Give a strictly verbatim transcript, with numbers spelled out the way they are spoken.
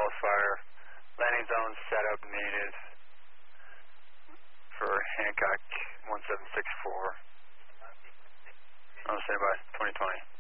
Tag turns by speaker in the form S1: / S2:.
S1: qualifier. Landing zone setup needed for Hancock one seven six four. I'll say by twenty twenty.